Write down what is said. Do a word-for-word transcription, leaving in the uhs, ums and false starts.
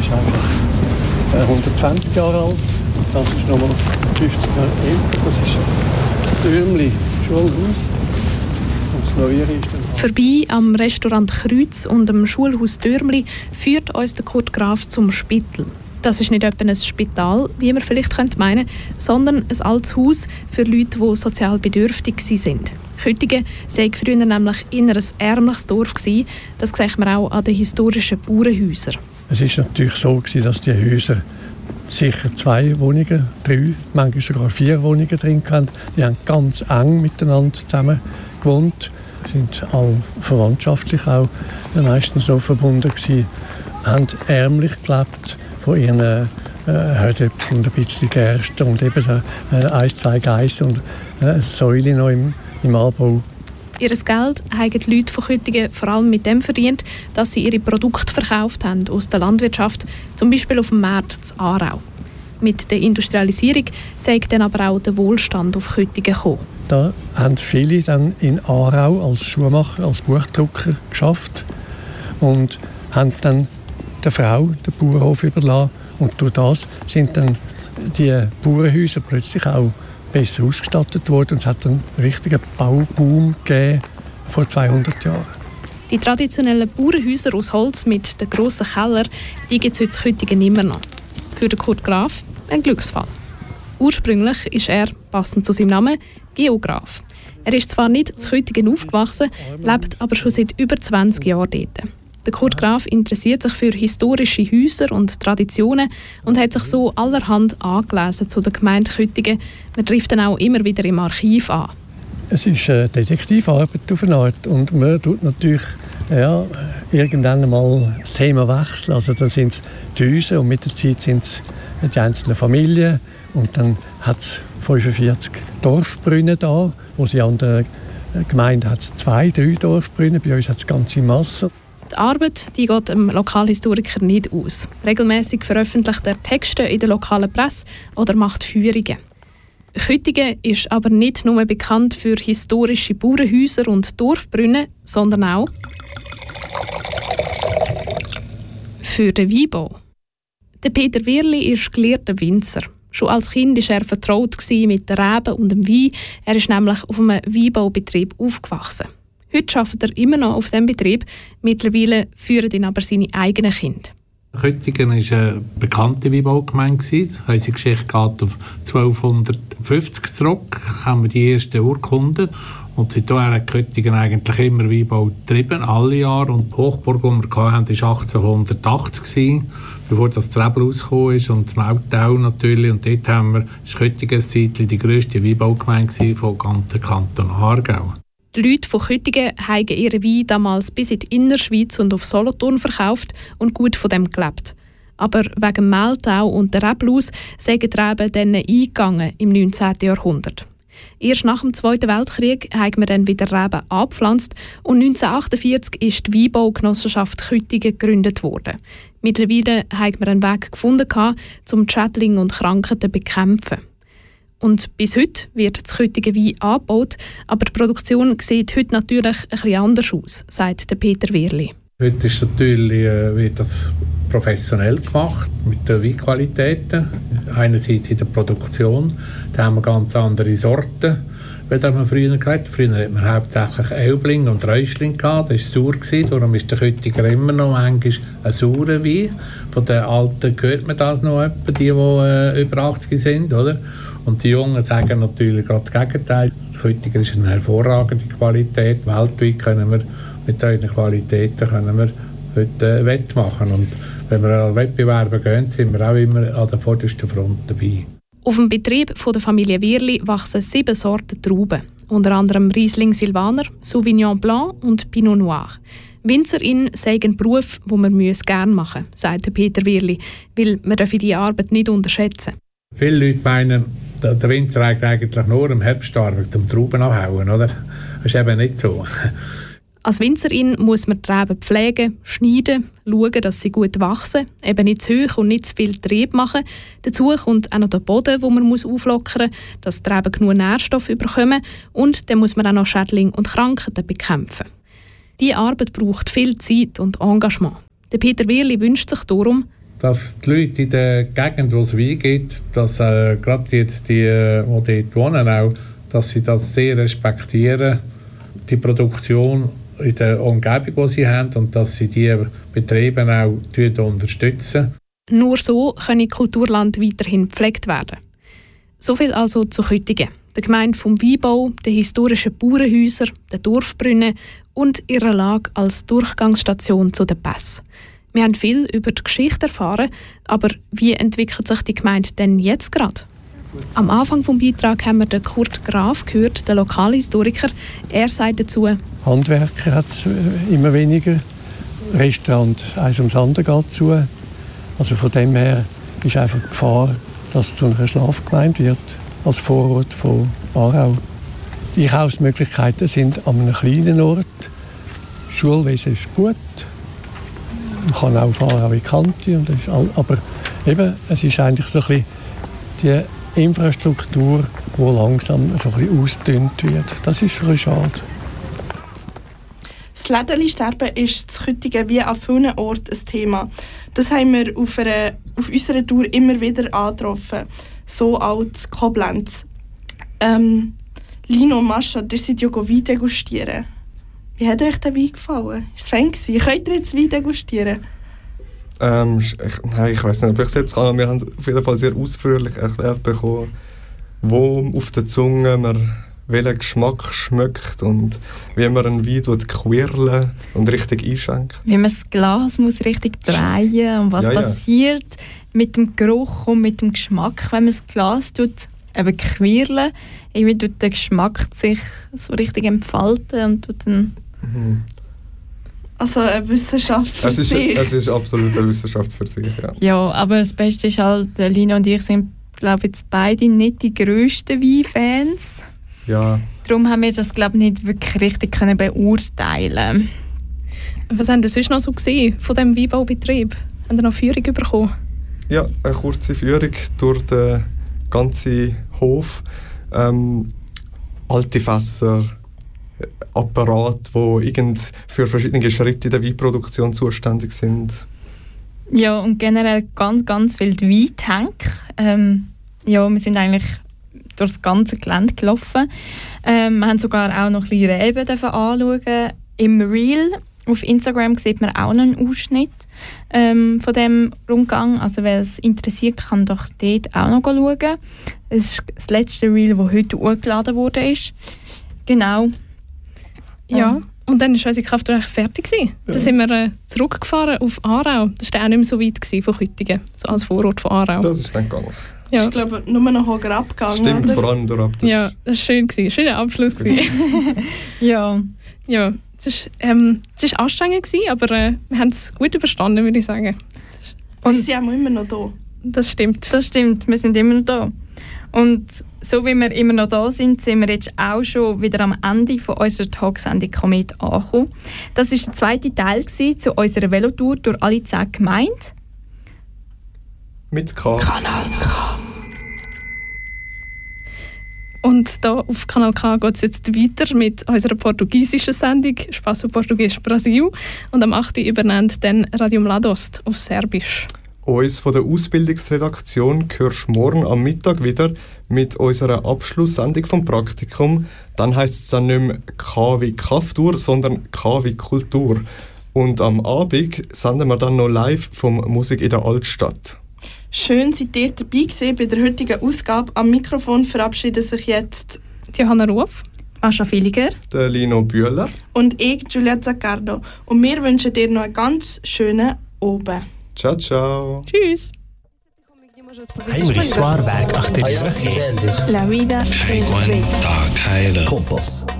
ist einfach hundertzwanzig Jahre alt. Das ist nochmal fünfzig Jahre älter. Das ist das Dürmli Schulhaus. Und das Neuere ist dann... Vorbei am Restaurant Kreuz und dem Schulhaus Dürmli führt uns der Kurt Graf zum Spittel. Das ist nicht etwa ein Spital, wie man vielleicht meinen könnte, sondern ein altes Haus für Leute, die sozial bedürftig sind. Küttingen sei früher nämlich eher ein ärmliches Dorf gewesen. Das sieht man auch an den historischen Bauernhäusern. Es war natürlich so, dass die Häuser sicher zwei Wohnungen, drei, manchmal sogar vier Wohnungen drin hatten. Die haben ganz eng miteinander zusammen gewohnt, sind alle verwandtschaftlich auch meistens so verbunden gewesen, haben ärmlich gelebt von ihren äh, Herdöpfeln und ein bisschen Gerste und eben äh, ein, zwei Geissen und äh, eine Säule noch im, im Anbau. Ihr Geld haben die Leute von Küttingen vor allem mit dem verdient, dass sie ihre Produkte verkauft haben aus der Landwirtschaft, zum Beispiel auf dem Markt in Aarau. Mit der Industrialisierung sei dann aber auch der Wohlstand auf Küttingen gekommen. Da haben viele dann in Aarau als Schuhmacher, als Buchdrucker geschafft und haben dann der Frau den Bauernhof überlassen. Und durch das sind dann die Bauernhäuser plötzlich auch besser ausgestattet worden. Und es hat einen richtigen Bauboom gegeben vor zweihundert Jahren. Die traditionellen Bauernhäuser aus Holz mit den grossen Kellern gibt es heute in Küttingen immer noch. Für den Kurt Graf ein Glücksfall. Ursprünglich ist er, passend zu seinem Namen, Geograf. Er ist zwar nicht in Küttingen aufgewachsen, lebt aber schon seit über zwanzig Jahren dort. Der Kurt Graf interessiert sich für historische Häuser und Traditionen und hat sich so allerhand angelesen zu der Gemeinde Küttingen. Man trifft dann auch immer wieder im Archiv an. Es ist eine Detektivarbeit auf eine Art und man tut natürlich ja, irgendwann einmal das Thema wechseln. Also dann sind es die Häuser und mit der Zeit sind es die einzelnen Familien und dann hat es fünfundvierzig Dorfbrunnen da, wo sie an der Gemeinde hat es zwei, drei Dorfbrunnen, bei uns hat es ganze Masse. Die Arbeit die geht dem Lokalhistoriker nicht aus. Regelmäßig veröffentlicht er Texte in der lokalen Presse oder macht Führungen. Küttingen ist aber nicht nur bekannt für historische Bauernhäuser und Dorfbrunnen, sondern auch für den Weinbau. Der Peter Wehrli ist gelehrter Winzer. Schon als Kind war er vertraut mit den Reben und dem Wein. Er ist nämlich auf einem Weinbaubetrieb aufgewachsen. Heute arbeitet er immer noch auf diesem Betrieb. Mittlerweile führen ihn aber seine eigenen Kinder. Küttingen war eine bekannte Weinbaugemeinde. Unsere Geschichte geht auf zwölfhundertfünfzig zurück. Da haben wir die ersten Urkunden. Und seitdem hat Küttingen eigentlich immer Weinbau getrieben, alle Jahre. Und die Hochburg, die wir hatten, war achtzehnhundertachtzig, bevor das Trebel rausgekommen ist. Und das Meltau natürlich. Und dort haben wir, ist Küttingen eine Zeit die grösste Weinbaugemeinde vom ganzen Kanton Aargau. Die Leute von Küttingen haben ihren Wein damals bis in die Innerschweiz und auf Solothurn verkauft und gut von dem gelebt. Aber wegen dem Meltau und der Reblaus sind die Reben dann eingegangen im neunzehnten Jahrhundert. Erst nach dem Zweiten Weltkrieg haben wir dann wieder Reben angepflanzt und neunzehnhundertachtundvierzig ist die Weinbaugenossenschaft Küttingen gegründet worden. Mittlerweile haben wir einen Weg gefunden, um die Schädlinge und Krankheiten zu bekämpfen. Und bis heute wird das Küttingen Wein angebaut, aber die Produktion sieht heute natürlich ein bisschen anders aus, sagt der Peter Wehrli. Heute ist natürlich, äh, wird das professionell gemacht, mit den Weinqualitäten. Einerseits in der Produktion, da haben wir ganz andere Sorten, wie man früher gehabt. Früher hat man hauptsächlich Elbling und Räuschling gehabt, das war sauer, darum ist der Küttinger immer noch manchmal ein saurer Wein. Von den Alten hört man das noch etwa, die, die äh, über achtzig sind, oder? Und die Jungen sagen natürlich gerade das Gegenteil. Das Küttinger ist eine hervorragende Qualität. Weltweit können wir mit diesen Qualitäten können wir heute äh, wettmachen. Und wenn wir an Wettbewerbe gehen, sind wir auch immer an der vordersten Front dabei. Auf dem Betrieb von der Familie Wehrli wachsen sieben Sorten Trauben. Unter anderem Riesling Silvaner, Sauvignon Blanc und Pinot Noir. Winzerin sei ein Beruf, den man gerne machen müsse, sagt Peter Wehrli, weil man diese Arbeit nicht unterschätzen darf. Viele Leute meinen, der Winzer eigentlich nur im Herbst mit dem Trauben abhauen, oder? Das ist eben nicht so. Als Winzerin muss man die Reben pflegen, schneiden, schauen, dass sie gut wachsen, eben nicht zu hoch und nicht zu viel Trieb machen. Dazu kommt auch noch der Boden, den man auflockern muss, dass die Reben genug Nährstoffe bekommen. Und dann muss man auch noch Schädlinge und Krankheiten bekämpfen. Diese Arbeit braucht viel Zeit und Engagement. Der Peter Wehrli wünscht sich darum, dass die Leute in der Gegend, wo es Wein gibt, dass äh, gerade jetzt die, die dort wohnen, auch, dass sie das sehr respektieren, die Produktion in der Umgebung, die sie haben, und dass sie die Betriebe auch unterstützen. Nur so können Kulturland weiterhin gepflegt werden. So viel also zu Küttingen, der Gemeinde vom Weinbau, den historischen Bauernhäusern, den Dorfbrunnen und ihrer Lage als Durchgangsstation zu den Pässen. Wir haben viel über die Geschichte erfahren, aber wie entwickelt sich die Gemeinde denn jetzt gerade? Am Anfang des Beitrags haben wir den Kurt Graf gehört, den Lokalhistoriker. Er sagt dazu: Handwerker hat es immer weniger, Restaurant eins ums andere geht zu. Also von dem her ist einfach die Gefahr, dass es zu einer Schlafgemeinde wird, als Vorort von Aarau. Die Einkaufsmöglichkeiten sind an einem kleinen Ort. Das Schulwesen ist gut. Man kann auch fahren auch in die Kante. Und das ist all, aber eben, es ist eigentlich so ein bisschen die Infrastruktur, die langsam so ein bisschen ausgedünnt wird. Das ist ein bisschen schade. Das Lädeli-Sterben ist in Küttingen wie an vielen Orten ein Thema. Das haben wir auf, einer, auf unserer Tour immer wieder angetroffen. So auch in Koblenz. Ähm, Lino und Mascha, ihr seid ja Wein degustieren. Wie hat euch der Wein gefallen? Ist es fein gewesen? Könnt ihr jetzt Wein degustieren? Ähm, ich, nein, ich weiss nicht, ob ich es jetzt kann. Wir haben auf jeden Fall sehr ausführlich erklärt bekommen, wo auf der Zunge man welchen Geschmack schmeckt und wie man einen Wein quirlen und richtig einschenkt. Wie man das Glas muss richtig drehen und was ja, passiert ja. mit dem Geruch und mit dem Geschmack, wenn man das Glas tut, eben quirlen. Irgendwie tut der Geschmack sich so richtig entfalten und tut dann mhm. Also eine Wissenschaft für es ist, sich. Es ist absolut eine Wissenschaft für sich, ja. Ja, aber das Beste ist halt, Lina und ich sind, glaube ich, jetzt beide nicht die grössten Weinfans. Ja. Darum haben wir das, glaube ich, nicht wirklich richtig können beurteilen. Was haben Sie sonst noch so gesehen von diesem Weinbaubetrieb? Haben Sie noch Führung bekommen? Ja, eine kurze Führung durch den ganzen Hof. Ähm, alte Fässer, Apparate, die irgend für verschiedene Schritte in der Weinproduktion zuständig sind. Ja, und generell ganz, ganz viele Weintänke. Ähm, ja, wir sind eigentlich durch das ganze Gelände gelaufen. Ähm, wir haben sogar auch noch ein bisschen Reben anschauen. Im Reel auf Instagram sieht man auch noch einen Ausschnitt ähm, von diesem Rundgang. Also wer es interessiert, kann doch dort auch noch schauen. Das ist das letzte Reel, das heute hochgeladen wurde. Genau. Ja, und dann war unsere Krafttour fertig. Ja. Dann sind wir äh, zurückgefahren auf Aarau. Das war auch nicht mehr so weit gewesen, von Küttingen, so als Vorort von Aarau. Das ist dann gegangen. Ja. Ich glaube, nur noch höher abgegangen. Stimmt, oder? vor allem durch das ja, das war schön. Gewesen. Schöner Abschluss. ja. Ja, es war ähm, anstrengend, gewesen, aber äh, wir haben es gut überstanden, würde ich sagen. Und sie sind immer noch da. Das stimmt. Das stimmt, wir sind immer noch da. Und so wie wir immer noch da sind, sind wir jetzt auch schon wieder am Ende von unserer Talksendung Komet angekommen. Das war der zweite Teil gewesen, zu unserer Velotour durch alle zehn Gemeinden. Mit K. Kanal K. Und hier auf Kanal K geht es jetzt weiter mit unserer portugiesischen Sendung «Espaço Português Brasil». Und am achten übernimmt dann Radio Mladost auf Serbisch. Uns von der Ausbildungsredaktion hörst du morgen am Mittag wieder mit unserer Abschlusssendung vom Praktikum. Dann heisst es dann nicht mehr K wie Krafttour, sondern K wie Kultur. Und am Abend senden wir dann noch live vom Musik in der Altstadt. Schön, seid ihr dabei gewesen bei der heutigen Ausgabe. Am Mikrofon verabschieden sich jetzt Johanna Ruf, Mascha Villiger, der Lino Bühler und ich, Giulia Zaccardo. Und wir wünschen dir noch einen ganz schönen Abend. Ciao, ciao. Tschüss. Hay uma história, vai, a La vida es bella. Compost.